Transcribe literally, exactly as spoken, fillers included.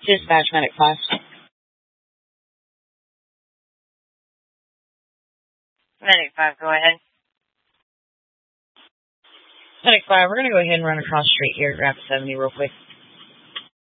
Dispatch Medic five. Medic five, go ahead. Medic five, we're going to go ahead and run across the street here, grab seventy real quick.